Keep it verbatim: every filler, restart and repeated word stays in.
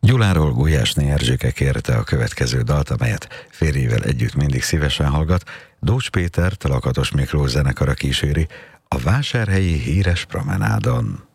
Gyuláról Gulyásné Erzséke kérte a következő dalt, amelyet férjével együtt mindig szívesen hallgat. Dócs Pétert, a Lakatos Miklós zenekara kíséri a vásárhelyi híres promenádon.